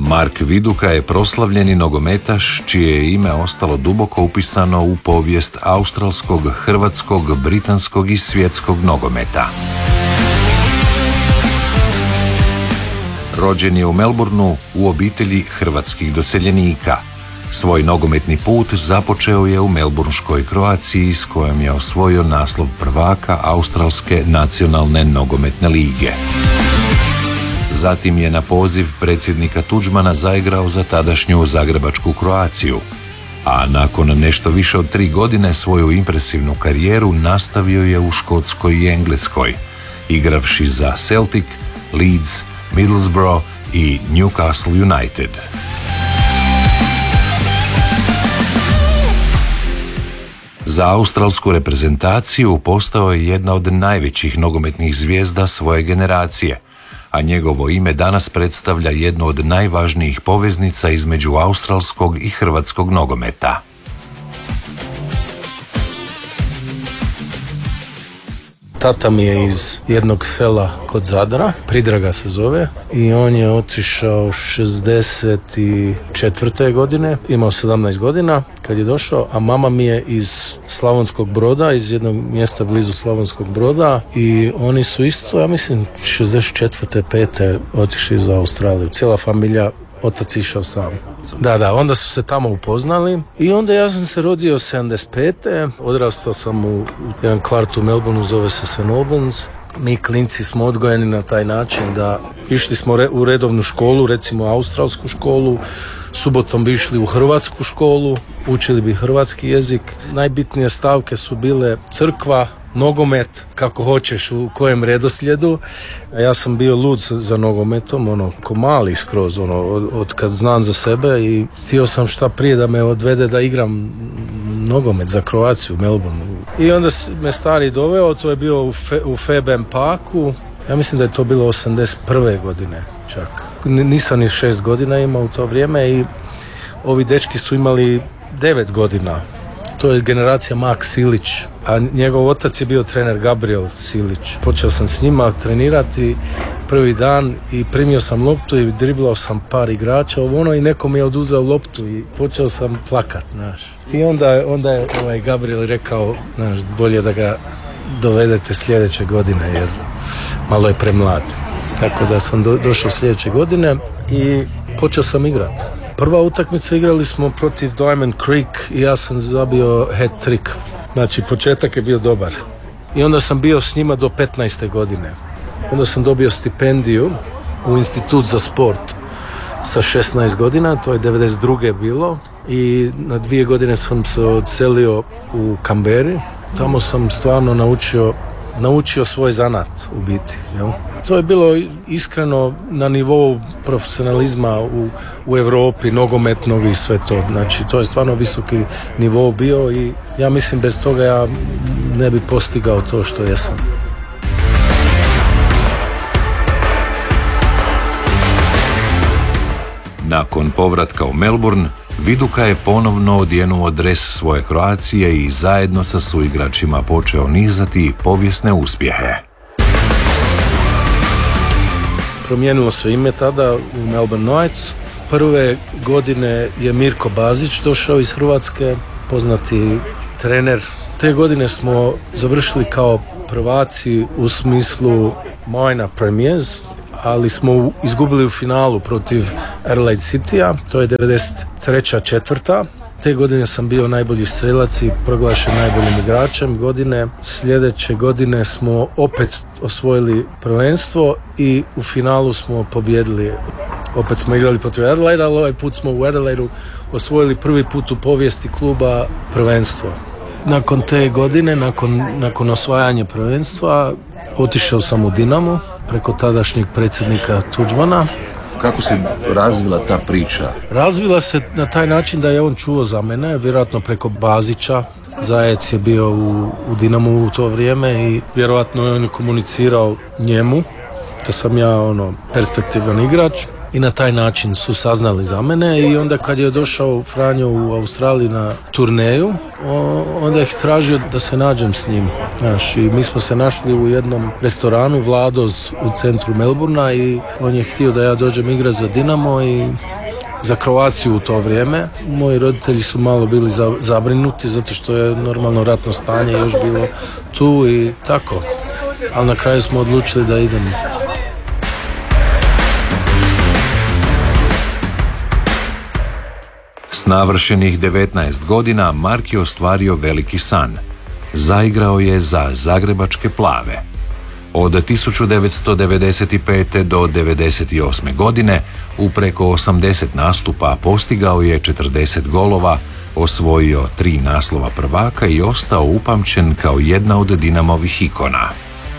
Mark Viduka je proslavljeni nogometaš čije je ime ostalo duboko upisano u povijest australskog, hrvatskog, britanskog i svjetskog nogometa. Rođen je u Melbourneu u obitelji hrvatskih doseljenika. Svoj nogometni put započeo je u melburnškoj Kroaciji s kojom je osvojio naslov prvaka Australske nacionalne nogometne lige. Zatim je na poziv predsjednika Tuđmana zaigrao za tadašnju zagrebačku Kroaciju, a nakon nešto više od 3 godine svoju impresivnu karijeru nastavio je u Škotskoj i Engleskoj, igravši za Celtic, Leeds, Middlesbrough i Newcastle United. Za australsku reprezentaciju postao je jedna od najvećih nogometnih zvijezda svoje generacije, a njegovo ime danas predstavlja jednu od najvažnijih poveznica između australskog i hrvatskog nogometa. Tata mi je iz jednog sela kod Zadra, Pridraga se zove, i on je otišao 64. godine, imao 17 godina kad je došao, a mama mi je iz Slavonskog Broda, iz jednog mjesta blizu Slavonskog Broda, i oni su isto, ja mislim, 64. 5. otišli za Australiju. Cijela familija, otac išao sam. Da, onda su se tamo upoznali i onda ja sam se rodio 75. Odrastao sam u jedan kvart u Melbourneu, zove se St. Albans. Mi klinci smo odgojeni na taj način da išli smo u redovnu školu, recimo australsku školu, subotom bi išli u hrvatsku školu, učili bi hrvatski jezik. Najbitnije stavke su bile crkva, nogomet, kako hoćeš, u kojem redoslijedu. Ja sam bio lud za nogometom, ko mali skroz, od kad znam za sebe, i htio sam šta prije da me odvede da igram nogomet za Kroaciju u Melbourneu. I onda me stari doveo, to je bio u Feben Parku, ja mislim da je to bilo 81. godine čak. Nisam ni 6 godina imao u to vrijeme i ovi dečki su imali 9 godina. To je generacija Mak Silić, a njegov otac je bio trener Gabriel Silić. Počeo sam s njima trenirati prvi dan i primio sam loptu i driblao sam par igrača i neko mi je oduzeo loptu i počeo sam plakat, znaš. I onda je Gabriel rekao, znaš, bolje da ga dovedete sljedeće godine jer malo je premlad. Tako da sam došao sljedeće godine i počeo sam igrati. Prva utakmica igrali smo protiv Diamond Creek i ja sam zabio hat-trick. Znači, početak je bio dobar. I onda sam bio s njima do 15. godine. Onda sam dobio stipendiju u Institut za sport sa 16 godina, to je 92. bilo. I na 2 godine sam se odselio u Canberri. Tamo sam stvarno naučio svoj zanat u biti, jel? To je bilo iskreno na nivou profesionalizma u Europi, nogometnog i sve to. Znači, to je stvarno visoki nivo bio i ja mislim bez toga ja ne bi postigao to što jesam. Nakon povratka u Melbourne, Viduka je ponovno odjenuo dres svoje Kroacije i zajedno sa suigračima počeo nizati povijesne uspjehe. Promijenilo se ime tada u Melbourne Knights. Prve godine je Mirko Bazić došao iz Hrvatske, poznati trener. Te godine smo završili kao prvaci u smislu Minor Premiers, ali smo izgubili u finalu protiv Adelaide Citya, to je 93. Te godine sam bio najbolji strelac i proglašen najboljim igračem godine. Sljedeće godine smo opet osvojili prvenstvo i u finalu smo pobijedili. Opet smo igrali protiv Adelaide, ali ovaj put smo u Adelaidu osvojili prvi put u povijesti kluba prvenstvo. Nakon te godine, nakon osvajanja prvenstva, otišao sam u Dinamo preko tadašnjeg predsjednika Tuđmana. Kako se razvila ta priča? Razvila se na taj način da je on čuo za mene, vjerojatno preko Bazića. Zajec je bio u Dinamu u to vrijeme i vjerojatno je on komunicirao njemu da sam ja perspektivan igrač. I na taj način su saznali za mene i onda kad je došao Franjo u Australiji na turneju, onda je tražio da se nađem s njim. Znaš, i mi smo se našli u jednom restoranu Vladoz u centru Melbournea i on je htio da ja dođem igrati za Dinamo i za Kroaciju u to vrijeme. Moji roditelji su malo bili zabrinuti zato što je normalno ratno stanje još bilo tu i tako. Ali na kraju smo odlučili da idemo. S navršenih 19 godina Mark je ostvario veliki san. Zaigrao je za Zagrebačke Plave. Od 1995. do 1998. godine u preko 80 nastupa postigao je 40 golova, osvojio 3 naslova prvaka i ostao upamćen kao jedna od Dinamovih ikona.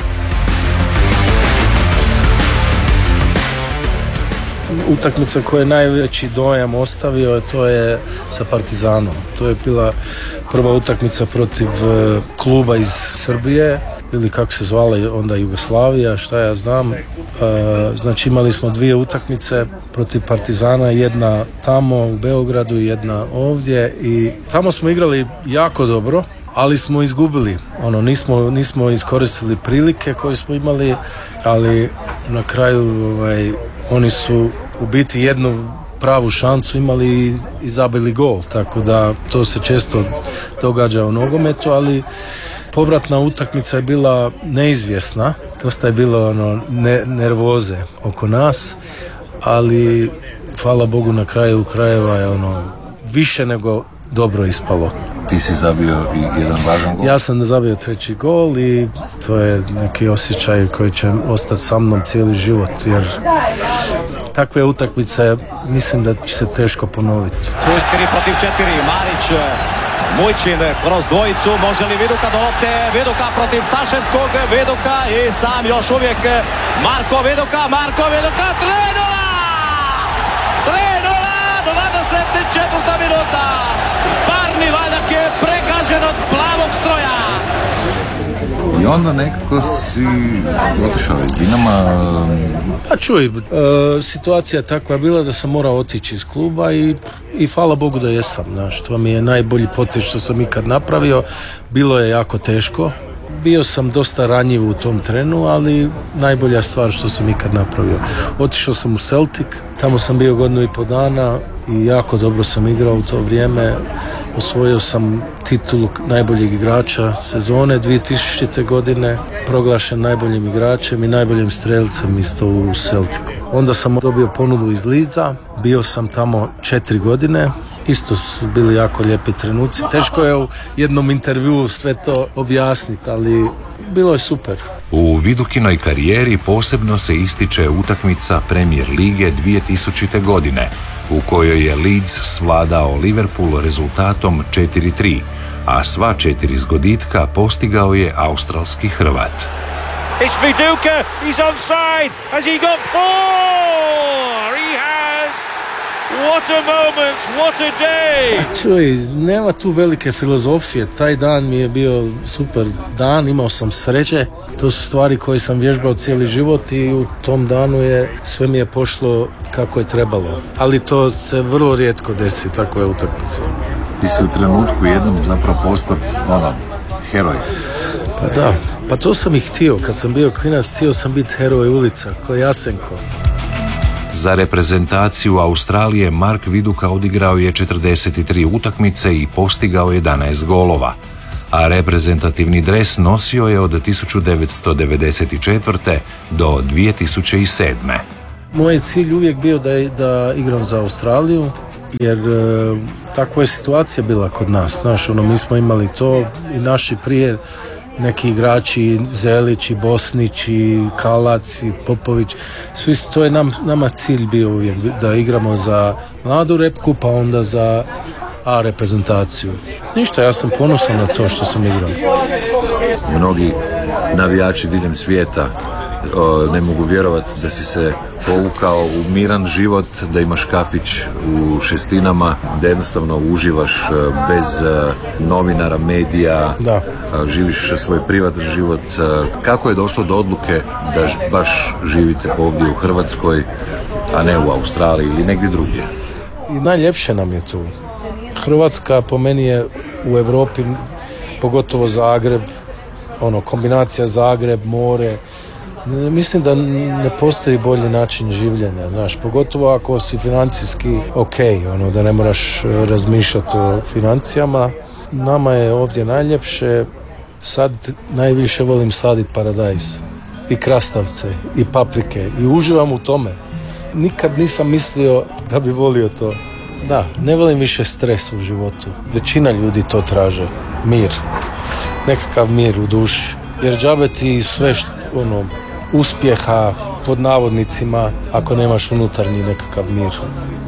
Utakmica koja je najveći dojam ostavio, to je sa Partizanom. To je bila prva utakmica protiv kluba iz Srbije, ili kako se zvala onda Jugoslavija, šta ja znam. Znači imali smo 2 utakmice protiv Partizana, jedna tamo u Beogradu i jedna ovdje, i tamo smo igrali jako dobro, ali smo izgubili. Nismo iskoristili prilike koje smo imali, ali na kraju oni su u biti jednu pravu šansu imali i zabili gol, tako da to se često događa u nogometu, ali povratna utakmica je bila neizvjesna, dosta je bilo nervoze oko nas, ali hvala Bogu na kraju krajeva je više nego dobro ispalo. Ti si zabio i jedan važan gol? Ja sam zabio 3. gol i to je neki osjećaj koji će ostati sa mnom cijeli život, jer takve utakmice mislim da će se teško ponoviti. 4 protiv 4, Marić, Mujčin kroz dvojicu, može li Viduka do lopte, Viduka protiv Taševskog, Viduka i sam još uvijek Marko Viduka, 3:0! 3:0 do 24. minuta. Parni Valjak je pregažen od plavog stroja. I onda nekako si otišao iz Dinama. Pa čuj, situacija takva je bila da sam morao otići iz kluba i hvala Bogu da jesam. Znaš, to mi je najbolji potez što sam ikad napravio. Bilo je jako teško. Bio sam dosta ranjiv u tom trenu, ali najbolja stvar što sam ikad napravio. Otišao sam u Celtic, tamo sam bio 1,5 dana i jako dobro sam igrao u to vrijeme. Osvojio sam titulu najboljeg igrača sezone 2000. godine, proglašen najboljim igračem i najboljim strelcem isto u Celticu. Onda sam dobio ponudu iz Leedsa, bio sam tamo 4 godine, isto su bili jako lijepi trenuci. Teško je u jednom intervjuu sve to objasniti, ali bilo je super. U Vidukinoj karijeri posebno se ističe utakmica Premier lige 2000. godine, u kojoj je Leeds svladao Liverpool rezultatom 4:3, a sva 4 zgoditka postigao je australski Hrvat. It's Viduka, he's offside, has he got 4? He has! What a moment, what a day! Čuj, nema tu velike filozofije, taj dan mi je bio super dan, imao sam sreće, to su stvari koje sam vježbao cijeli život i u tom danu sve mi je pošlo kako je trebalo, ali to se vrlo rijetko desi, takve utakmice. Ti si u trenutku jednom zapravo postao heroj. Pa da, pa to sam i htio, kad sam bio klinac htio sam biti heroj ulica, ko Jasenko. Za reprezentaciju Australije Mark Viduka odigrao je 43 utakmice i postigao 11 golova, a reprezentativni dres nosio je od 1994. do 2007. Moj je cilj uvijek bio da igram za Australiju, jer takva je situacija bila kod nas. Znaš, mi smo imali to i naši prije neki igrači, Zelić i Bosnić i Kalac i Popović, svi, to je nama cilj bio uvijek, da igramo za mladu repku pa onda za A reprezentaciju. Ništa, ja sam ponosan na to što sam igrao. Mnogi navijači diljem svijeta ne mogu vjerovati da si se povukao u miran život, da imaš kafić u Šestinama, da jednostavno uživaš bez novinara, medija, da. Živiš svoj privatni život. Kako je došlo do odluke da baš živite ovdje u Hrvatskoj, a ne u Australiji ili negdje drugdje? I najljepše nam je tu. Hrvatska po meni je u Europi, pogotovo Zagreb, kombinacija Zagreb, more, Mislim da ne postoji bolji način življenja, znaš, pogotovo ako si financijski da ne moraš razmišljati o financijama. Nama je ovdje najljepše, sad najviše volim saditi paradajz i krastavce i paprike i uživam u tome. Nikad nisam mislio da bi volio to. Da, ne volim više stres u životu. Većina ljudi to traže. Mir. Nekakav mir u duši. Jer džabe ti sve uspjeha pod navodnicima ako nemaš unutarnji nekakav mir.